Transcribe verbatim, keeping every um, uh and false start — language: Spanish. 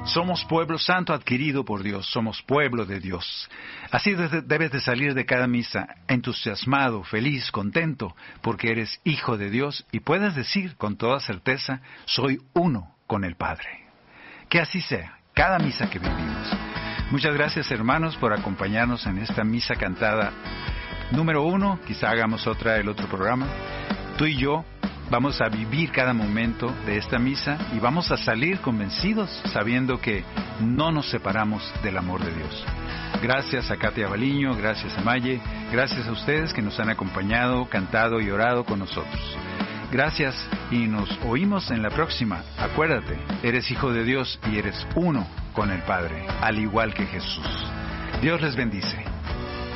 Somos pueblo santo adquirido por Dios, somos pueblo de Dios. Así de- debes de salir de cada misa entusiasmado, feliz, contento, porque eres hijo de Dios y puedes decir con toda certeza, soy uno con el Padre. Que así sea, cada misa que vivimos. Muchas gracias, hermanos, por acompañarnos en esta misa cantada número uno. Quizá hagamos otra el otro programa. Tú y yo vamos a vivir cada momento de esta misa y vamos a salir convencidos sabiendo que no nos separamos del amor de Dios. Gracias a Katia Baliño, gracias a Maye, gracias a ustedes que nos han acompañado, cantado y orado con nosotros. Gracias y nos oímos en la próxima. Acuérdate, eres hijo de Dios y eres uno con el Padre, al igual que Jesús. Dios les bendice.